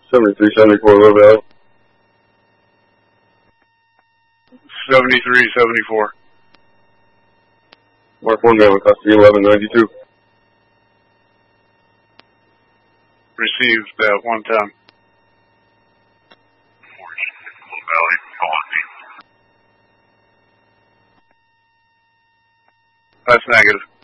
7374 Low Valley. 7374. Mark 1 man with custody 1192. Received that 110. Low Valley, call on me. That's negative.